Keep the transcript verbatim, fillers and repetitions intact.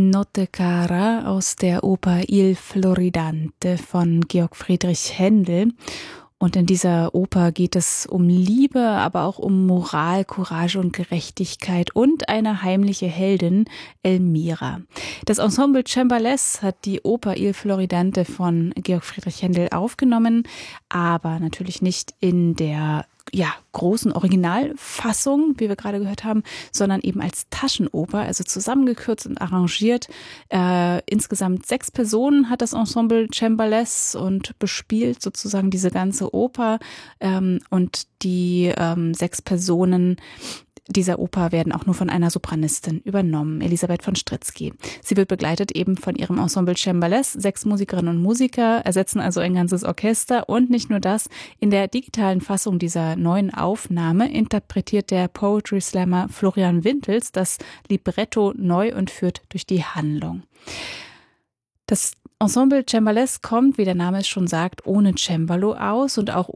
Notte cara aus der Oper Il Floridante von Georg Friedrich Händel. Und in dieser Oper geht es um Liebe, aber auch um Moral, Courage und Gerechtigkeit und eine heimliche Heldin, Elmira. Das Ensemble Cembales hat die Oper Il Floridante von Georg Friedrich Händel aufgenommen, aber natürlich nicht in der ja, großen Originalfassung, wie wir gerade gehört haben, sondern eben als Taschenoper, also zusammengekürzt und arrangiert. Äh, insgesamt sechs Personen hat das Ensemble Cembales und bespielt sozusagen diese ganze Oper. Ähm, und die ähm, sechs Personen dieser Oper werden auch nur von einer Sopranistin übernommen, Elisabeth von Stritzky. Sie wird begleitet eben von ihrem Ensemble Cembales. Sechs Musikerinnen und Musiker ersetzen also ein ganzes Orchester. Und nicht nur das, in der digitalen Fassung dieser neuen Aufnahme interpretiert der Poetry Slammer Florian Wintels das Libretto neu und führt durch die Handlung. Das Ensemble Cembales kommt, wie der Name es schon sagt, ohne Cembalo aus und auch